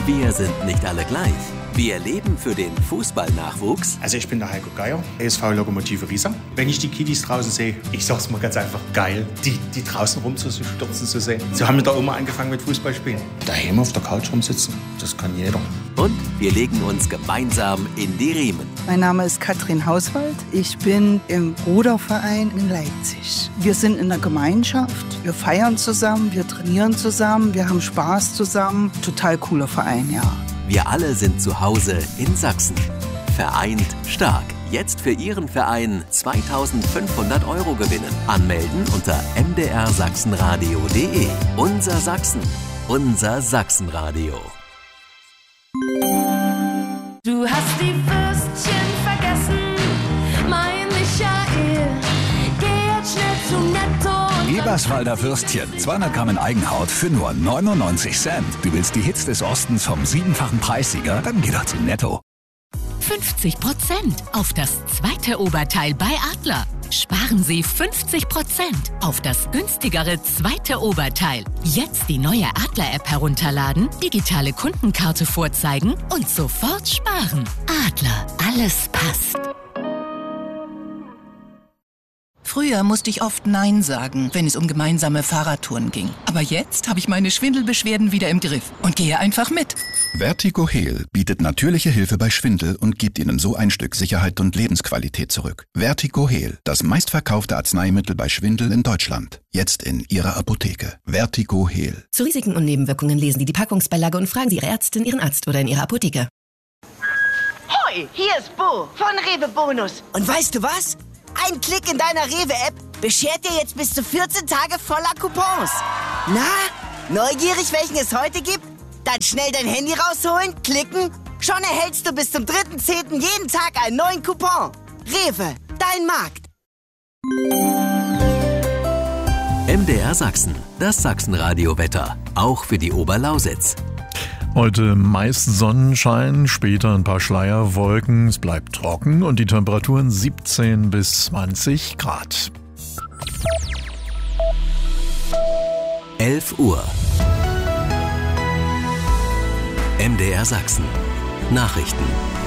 Wir sind nicht alle gleich. Wir leben für den Fußballnachwuchs. Also ich bin der Heiko Geier, ESV Lokomotive Riesa. Wenn ich die Kiddies draußen sehe, ich sag's mal ganz einfach, geil, die draußen rumzustürzen zu sehen. So haben wir da immer angefangen mit Fußballspielen. Daheim auf der Couch rumsitzen, das kann jeder. Und wir legen uns gemeinsam in die Riemen. Mein Name ist Katrin Hauswald. Ich bin im Ruderverein in Leipzig. Wir sind in der Gemeinschaft. Wir feiern zusammen, wir trainieren zusammen, wir haben Spaß zusammen. Total cooler Verein, ja. Wir alle sind zu Hause in Sachsen. Vereint stark. Jetzt für Ihren Verein 2.500 € gewinnen. Anmelden unter mdrsachsenradio.de. Unser Sachsen. Unser Sachsenradio. Du hast die Würstchen vergessen, mein Michael. Geh jetzt schnell zu Netto. Eberswalder Würstchen, 200 Gramm in Eigenhaut für nur 99 Cent. Du willst die Hits des Ostens vom 7-fachen Preissieger? Dann geh doch zu Netto. 50% auf das zweite Oberteil bei Adler. Sparen Sie 50% auf das günstigere zweite Oberteil. Jetzt die neue Adler-App herunterladen, digitale Kundenkarte vorzeigen und sofort sparen. Adler, alles passt. Früher musste ich oft Nein sagen, wenn es um gemeinsame Fahrradtouren ging. Aber jetzt habe ich meine Schwindelbeschwerden wieder im Griff und gehe einfach mit. Vertigo Heal bietet natürliche Hilfe bei Schwindel und gibt Ihnen so ein Stück Sicherheit und Lebensqualität zurück. Vertigo Heal, das meistverkaufte Arzneimittel bei Schwindel in Deutschland. Jetzt in Ihrer Apotheke. Vertigo Heal. Zu Risiken und Nebenwirkungen lesen Sie die Packungsbeilage und fragen Sie Ihre Ärztin, Ihren Arzt oder in Ihrer Apotheke. Hoi, hier ist Bo von Rewe Bonus. Und weißt du was? Ein Klick in deiner Rewe-App beschert dir jetzt bis zu 14 Tage voller Coupons. Na, neugierig, welchen es heute gibt? Dann schnell dein Handy rausholen, klicken. Schon erhältst du bis zum 3.10. jeden Tag einen neuen Coupon. Rewe, dein Markt. MDR Sachsen, das Sachsenradio-Wetter. Auch für die Oberlausitz. Heute meist Sonnenschein, später ein paar Schleierwolken. Es bleibt trocken und die Temperaturen 17 bis 20 Grad. 11 Uhr. MDR Sachsen. Nachrichten.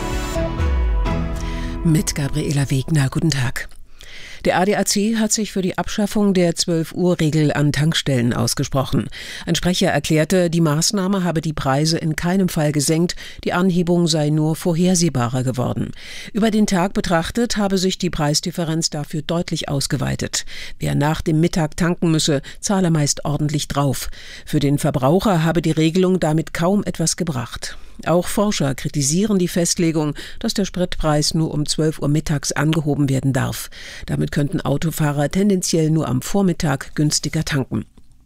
Mit Gabriela Wegner. Guten Tag. Der ADAC hat sich für die Abschaffung der 12-Uhr-Regel an Tankstellen ausgesprochen. Ein Sprecher erklärte, die Maßnahme habe die Preise in keinem Fall gesenkt, die Anhebung sei nur vorhersehbarer geworden. Über den Tag betrachtet habe sich die Preisdifferenz dafür deutlich ausgeweitet. Wer nach dem Mittag tanken müsse, zahle meist ordentlich drauf. Für den Verbraucher habe die Regelung damit kaum etwas gebracht. Auch Forscher kritisieren die Festlegung, dass der Spritpreis nur um 12 Uhr mittags angehoben werden darf. Damit könnten Autofahrer tendenziell nur am Vormittag günstiger tanken.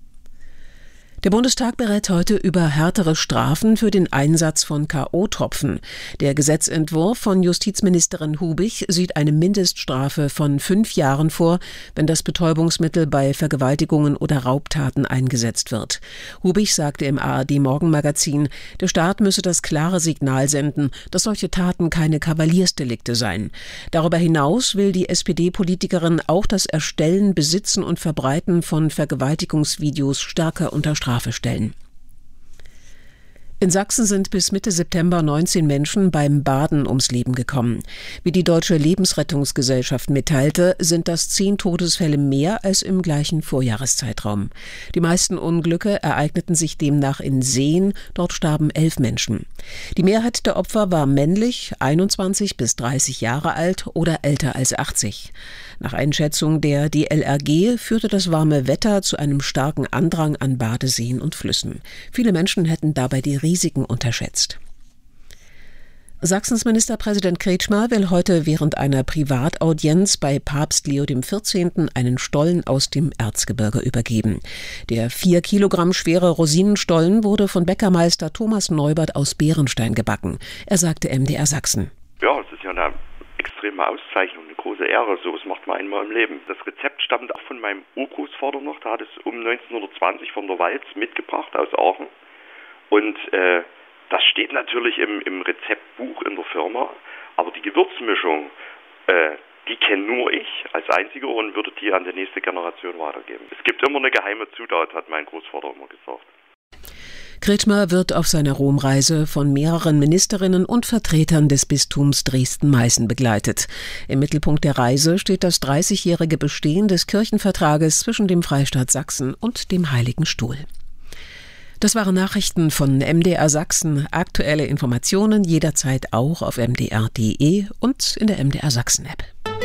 Der Bundestag berät heute über härtere Strafen für den Einsatz von K.O.-Tropfen. Der Gesetzentwurf von Justizministerin Hubich sieht eine Mindeststrafe von 5 Jahren vor, wenn das Betäubungsmittel bei Vergewaltigungen oder Raubtaten eingesetzt wird. Hubich sagte im ARD-Morgenmagazin, der Staat müsse das klare Signal senden, dass solche Taten keine Kavaliersdelikte seien. Darüber hinaus will die SPD-Politikerin auch das Erstellen, Besitzen und Verbreiten von Vergewaltigungsvideos stärker unter Strafe stellen. In Sachsen sind bis Mitte September 19 Menschen beim Baden ums Leben gekommen. Wie die Deutsche Lebensrettungsgesellschaft mitteilte, sind das 10 Todesfälle mehr als im gleichen Vorjahreszeitraum. Die meisten Unglücke ereigneten sich demnach in Seen, dort starben 11 Menschen. Die Mehrheit der Opfer war männlich, 21 bis 30 Jahre alt oder älter als 80. Nach Einschätzung der DLRG führte das warme Wetter zu einem starken Andrang an Badeseen und Flüssen. Viele Menschen hätten dabei die Risiken unterschätzt. Sachsens Ministerpräsident Kretschmer will heute während einer Privataudienz bei Papst Leo XIV. Einen Stollen aus dem Erzgebirge übergeben. Der 4 Kilogramm schwere Rosinenstollen wurde von Bäckermeister Thomas Neubert aus Bärenstein gebacken. Er sagte MDR Sachsen. Ja, es ist ja eine extreme Auszeichnung, eine große Ehre. So was macht man einmal im Leben. Das Rezept stammt auch von meinem Urgroßvater noch. Der hat es um 1920 von der Walz mitgebracht aus Aachen. Und das steht natürlich im Rezeptbuch in der Firma. Aber die Gewürzmischung, die kenne nur ich als Einziger und würde die an die nächste Generation weitergeben. Es gibt immer eine geheime Zutat, hat mein Großvater immer gesagt. Kretschmer wird auf seiner Romreise von mehreren Ministerinnen und Vertretern des Bistums Dresden-Meißen begleitet. Im Mittelpunkt der Reise steht das 30-jährige Bestehen des Kirchenvertrages zwischen dem Freistaat Sachsen und dem Heiligen Stuhl. Das waren Nachrichten von MDR Sachsen. Aktuelle Informationen jederzeit auch auf mdr.de und in der MDR Sachsen-App.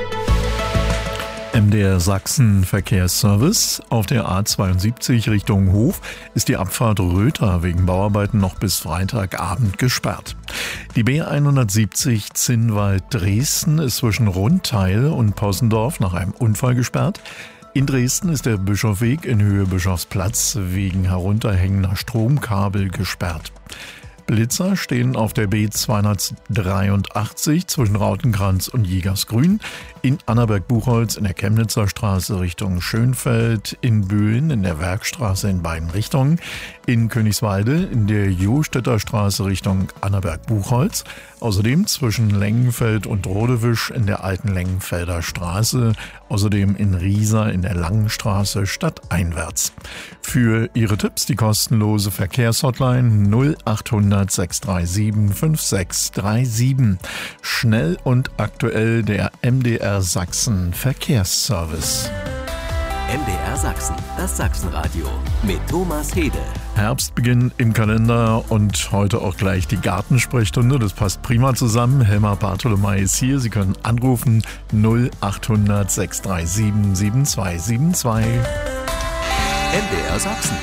MDR Sachsen Verkehrsservice. Auf der A72 Richtung Hof ist die Abfahrt Röther wegen Bauarbeiten noch bis Freitagabend gesperrt. Die B170 Zinnwald-Dresden ist zwischen Rundteil und Possendorf nach einem Unfall gesperrt. In Dresden ist der Bischofweg in Höhe Bischofsplatz wegen herunterhängender Stromkabel gesperrt. Blitzer stehen auf der B283 zwischen Rautenkranz und Jägersgrün, in Annaberg-Buchholz in der Chemnitzer Straße Richtung Schönfeld, in Böen in der Werkstraße in beiden Richtungen, in Königswalde in der Johstädter Straße Richtung Annaberg-Buchholz, außerdem zwischen Lengenfeld und Rodewisch in der alten Lengenfelder Straße, außerdem in Riesa in der Langenstraße stadteinwärts. Für Ihre Tipps die kostenlose Verkehrshotline 0800 637 5637. Schnell und aktuell der MDR Sachsen Verkehrsservice. MDR Sachsen, das Sachsenradio mit Thomas Hede. Herbstbeginn im Kalender und heute auch gleich die Gartensprechstunde. Das passt prima zusammen. Helma Bartolomei ist hier. Sie können anrufen 0800 637 7272. MDR Sachsen.